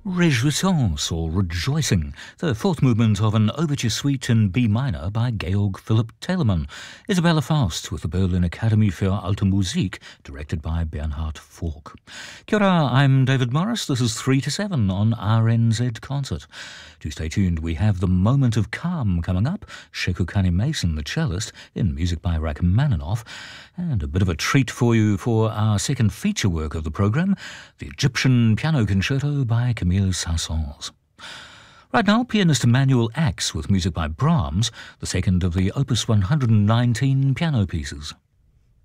Réjouissance, or Rejoicing, the fourth movement of an overture suite in B minor by Georg Philipp Telemann. Isabella Faust with the Berlin Academy für Alte Musik, directed by Bernhard Falk. Kia ora, I'm David Morris. This is 3 to 7 on RNZ Concert. Do stay tuned. We have The Moment of Calm coming up. Shekukani Mason, the cellist, in music by Rachmaninoff. And a bit of a treat for you for our second feature work of the programme, the Egyptian Piano Concerto by Camille Saint-Saëns. Right now, pianist Emanuel Ax with music by Brahms, the second of the Opus 119 piano pieces.